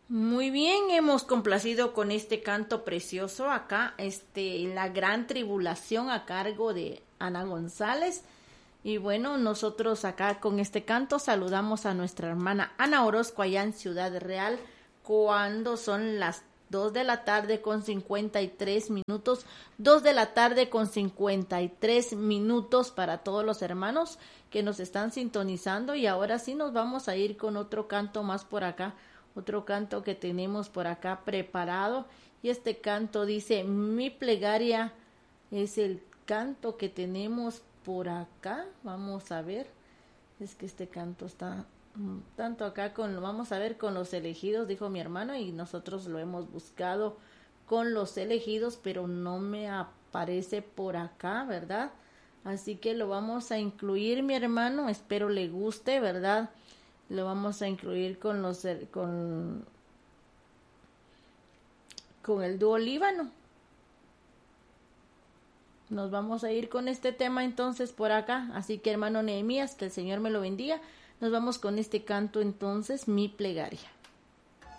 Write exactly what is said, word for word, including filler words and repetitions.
Muy bien, hemos complacido con este canto precioso acá, este, La Gran Tribulación a cargo de Ana González. Y bueno, nosotros acá con este canto saludamos a nuestra hermana Ana Orozco allá en Ciudad Real, cuando son las dos de la tarde con cincuenta y tres minutos, dos de la tarde con cincuenta y tres minutos para todos los hermanos que nos están sintonizando. Y ahora sí nos vamos a ir con otro canto más por acá, otro canto que tenemos por acá preparado. Y este canto dice, mi plegaria es el canto que tenemos por acá. Vamos a ver, es que este canto está mm, tanto acá con, vamos a ver, con los elegidos, dijo mi hermano, y nosotros lo hemos buscado con los elegidos, pero no me aparece por acá, ¿verdad? Así que lo vamos a incluir, mi hermano, espero le guste, ¿verdad? Lo vamos a incluir con los con con el dúo Líbano. Nos vamos a ir con este tema entonces por acá. Así que hermano Nehemías, que el Señor me lo bendiga. Nos vamos con este canto entonces, mi plegaria.